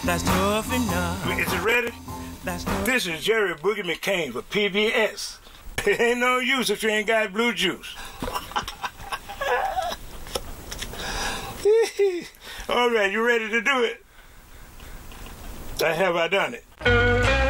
That's tough enough. Is it ready? That's tough. This is Jerry Boogie McCain for PBS. It ain't no use if you ain't got blue juice. All right, you ready to do it? Have I done it?